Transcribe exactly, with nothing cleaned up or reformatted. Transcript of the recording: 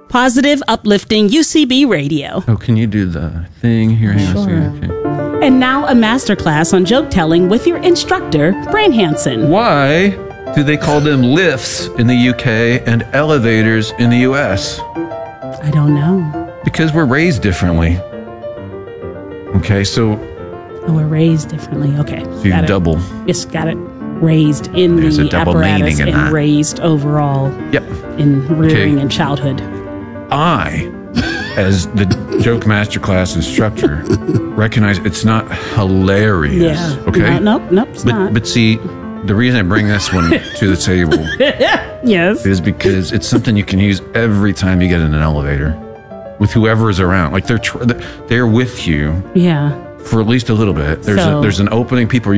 Positive, uplifting U C B radio. Oh, can you do the thing here? Hang on a Sure. second. Okay. And now a masterclass on joke telling with your instructor, Bran Hansen. Why do they call them lifts in the U K and elevators in the U S? I don't know. Because we're raised differently. Okay, so Oh, we're raised differently. Okay. So you got it. double. Yes, got it. Raised in There's the a double apparatus meaning in and that. raised overall Yep. in rearing Okay. and childhood. I, as the joke masterclass instructor, recognize it's not hilarious. Yeah. Okay. No, nope, nope, it's But not. but see, the reason I bring this one to the table Yes. is because it's something you can use every time you get in an elevator with whoever is around. Like they're tr- they're with you Yeah. for at least a little bit. There's So- a, there's an opening. People are